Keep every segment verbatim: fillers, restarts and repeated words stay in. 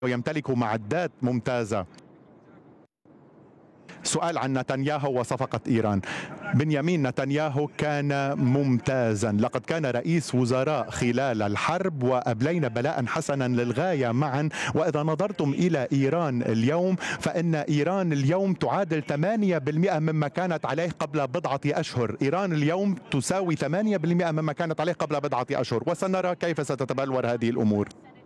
ويمتلك معدات ممتازة. سؤال عن نتنياهو وصفقة إيران. بنيامين نتنياهو كان ممتازا، لقد كان رئيس وزراء خلال الحرب وأبلينا بلاء حسنا للغاية معا. وإذا نظرتم إلى إيران اليوم فإن إيران اليوم تعادل ثمانية بالمئة مما كانت عليه قبل بضعة أشهر. إيران اليوم تساوي ثمانية بالمئة مما كانت عليه قبل بضعة أشهر، وسنرى كيف ستتبلور هذه الأمور.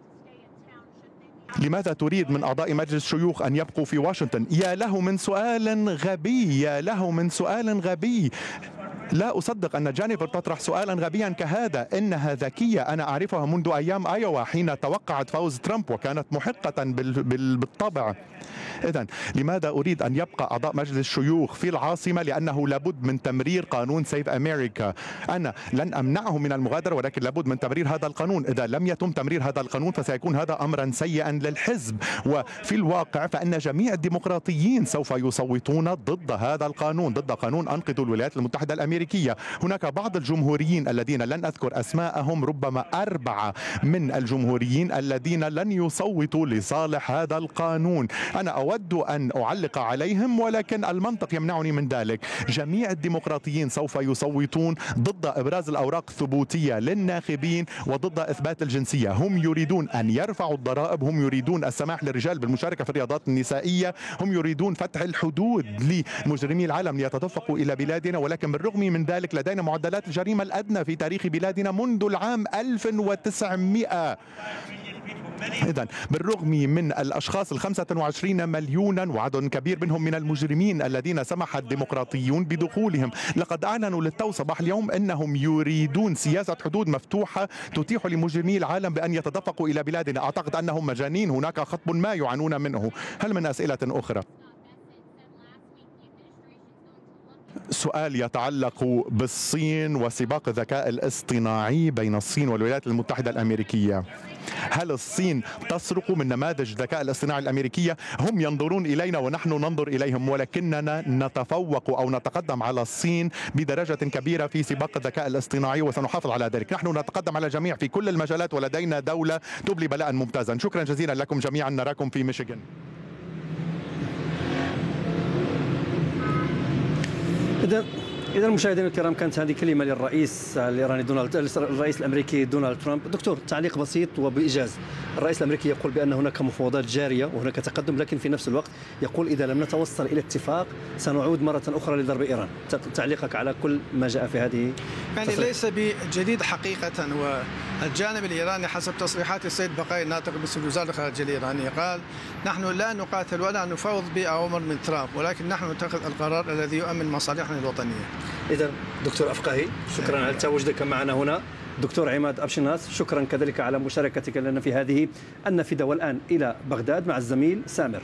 لماذا تريد من أعضاء مجلس الشيوخ أن يبقوا في واشنطن؟ يا له من سؤال غبي، يا له من سؤال غبي. لا أصدق أن جينيفر تطرح سؤالا غبيا كهذا. إنها ذكية، أنا أعرفها منذ أيام أيوا حين توقعت فوز ترامب وكانت محقة بالطبع. إذن لماذا أريد أن يبقى أعضاء مجلس الشيوخ في العاصمة؟ لأنه لابد من تمرير قانون سيف أمريكا. أنا لن أمنعهم من المغادرة، ولكن لابد من تمرير هذا القانون. إذا لم يتم تمرير هذا القانون فسيكون هذا أمرا سيئا للحزب، وفي الواقع فإن جميع الديمقراطيين سوف يصوتون ضد هذا القانون، ضد قانون أنقذوا الولايات المتحدة الأمريكية. هناك بعض الجمهوريين الذين لن أذكر أسماءهم، ربما أربعة من الجمهوريين الذين لن يصوتوا لصالح هذا القانون. أنا أود أن أعلق عليهم ولكن المنطق يمنعني من ذلك. جميع الديمقراطيين سوف يصوتون ضد إبراز الأوراق الثبوتية للناخبين وضد إثبات الجنسية. هم يريدون أن يرفعوا الضرائب، هم يريدون السماح للرجال بالمشاركة في الرياضات النسائية، هم يريدون فتح الحدود لمجرمي العالم ليتدفقوا إلى بلادنا. ولكن بالرغم من ذلك لدينا معدلات الجريمة الأدنى في تاريخ بلادنا منذ العام ألف وتسعمئة. إذن بالرغم من الأشخاص الخمسة وعشرين مليونا وعدد كبير منهم من المجرمين الذين سمح الديمقراطيون بدخولهم، لقد أعلنوا للتو صباح اليوم أنهم يريدون سياسة حدود مفتوحة تتيح لمجرمي العالم بأن يتدفقوا إلى بلادنا. أعتقد أنهم مجانين، هناك خطب ما يعانون منه. هل من أسئلة أخرى؟ سؤال يتعلق بالصين وسباق الذكاء الاصطناعي بين الصين والولايات المتحدة الأمريكية. هل الصين تسرق من نماذج الذكاء الاصطناعي الأمريكية؟ هم ينظرون إلينا ونحن ننظر إليهم، ولكننا نتفوق أو نتقدم على الصين بدرجة كبيرة في سباق الذكاء الاصطناعي وسنحافظ على ذلك. نحن نتقدم على الجميع في كل المجالات ولدينا دولة تبلي بلاء ممتازا. شكرا جزيلا لكم جميعا، نراكم في ميشيغان. إذا إذا مشاهدينا الكرام، كانت هذه كلمة للرئيس الإيراني دونالد الرئيس الأمريكي دونالد ترامب. دكتور، تعليق بسيط وبإيجاز. الرئيس الأمريكي يقول بأن هناك مفاوضات جارية وهناك تقدم، لكن في نفس الوقت يقول إذا لم نتوصل إلى اتفاق سنعود مرة أخرى لضرب إيران. تعليقك على كل ما جاء في هذه يعني تصريح. ليس بجديد حقيقة. والجانب الإيراني حسب تصريحات السيد بقاي الناطق باسم وزارة الخارجية الإيرانية قال نحن لا نقاتل ولا نفاوض بأوامر من ترامب، ولكن نحن نتخذ القرار الذي يؤمن مصالحنا الوطنية. إذا دكتور أفقاهي، شكرا على تواجدك معنا هنا. دكتور عماد أبشناس، شكرا كذلك على مشاركتك لنا في هذه النافذة. والآن إلى بغداد مع الزميل سامر.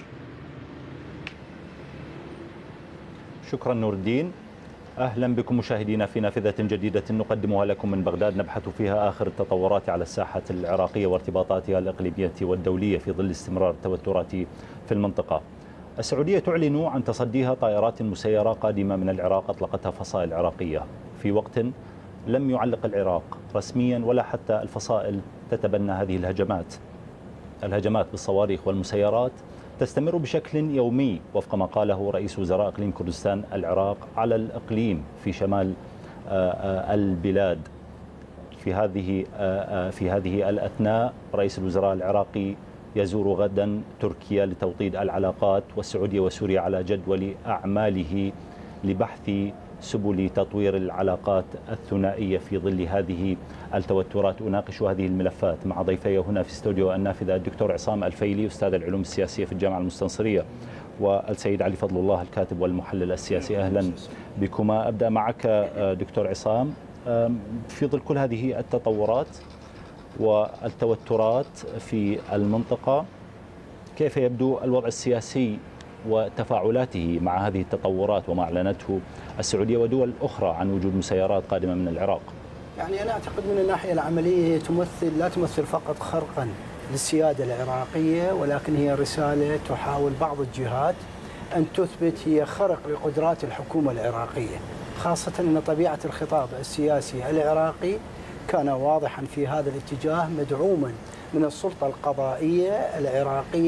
شكرا نور الدين. أهلا بكم مشاهدينا في نافذة جديدة نقدمها لكم من بغداد، نبحث فيها آخر التطورات على الساحة العراقية وارتباطاتها الإقليمية والدولية في ظل استمرار التوترات في المنطقة. السعودية تعلن عن تصديها طائرات مسيرة قادمة من العراق أطلقتها فصائل عراقية في وقت لم يعلق العراق رسميا ولا حتى الفصائل تتبنى هذه الهجمات. الهجمات بالصواريخ والمسيرات تستمر بشكل يومي وفق ما قاله رئيس وزراء إقليم كردستان العراق على الإقليم في شمال البلاد. في هذه في هذه الأثناء رئيس الوزراء العراقي يزور غدا تركيا لتوطيد العلاقات، والسعودية وسوريا على جدول أعماله لبحث سبل تطوير العلاقات الثنائية في ظل هذه التوترات. أناقش هذه الملفات مع ضيفي هنا في استوديو النافذة الدكتور عصام الفيلي أستاذ العلوم السياسية في الجامعة المستنصرية، والسيد علي فضل الله الكاتب والمحلل السياسي. أهلا بكما. أبدأ معك دكتور عصام، في ظل كل هذه التطورات والتوترات في المنطقة، كيف يبدو الوضع السياسي وتفاعلاته مع هذه التطورات وما أعلنته السعودية ودول أخرى عن وجود مسيرات قادمة من العراق؟ يعني أنا أعتقد من الناحية العملية تمثل لا تمثل فقط خرقا للسيادة العراقية، ولكن هي رسالة تحاول بعض الجهات أن تثبت هي خرق لقدرات الحكومة العراقية، خاصة أن طبيعة الخطاب السياسي العراقي كان واضحا في هذا الاتجاه، مدعوما من السلطة القضائية العراقية.